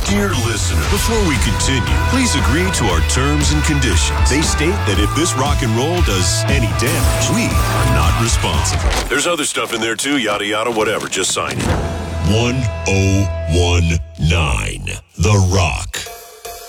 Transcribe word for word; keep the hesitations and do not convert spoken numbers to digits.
Dear listener, before we continue, please agree to our terms and conditions. They state that if this rock and roll does any damage, we are not responsible. There's other stuff in there too, yada yada, whatever. Just sign it. one oh one nine The Rock.